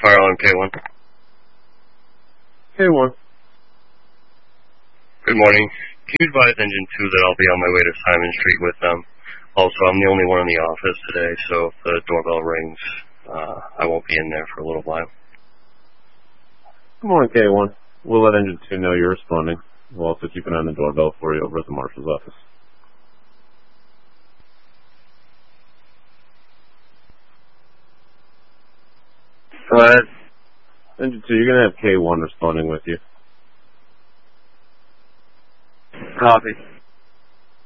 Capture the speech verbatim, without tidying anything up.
Fire alarm K one. K one. Good morning. Can you advise Engine two that I'll be on my way to Simon Street with them? Also, I'm the only one in the office today, so if the doorbell rings, uh, I won't be in there for a little while. Good morning, K one. We'll let Engine two know you're responding. We'll also keep an eye on the doorbell for you over at the marshal's office. Go ahead. Engine two, you're going to have K one responding with you. Copy.